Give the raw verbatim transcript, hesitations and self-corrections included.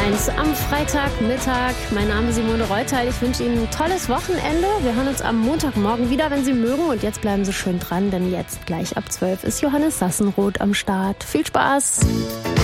eins am Freitagmittag. Mein Name ist Simone Reuteil. Ich wünsche Ihnen ein tolles Wochenende. Wir hören uns am Montagmorgen wieder, wenn Sie mögen. Und jetzt bleiben Sie schön dran, denn jetzt gleich ab zwölf ist Johannes Sassenroth am Start. Viel Spaß!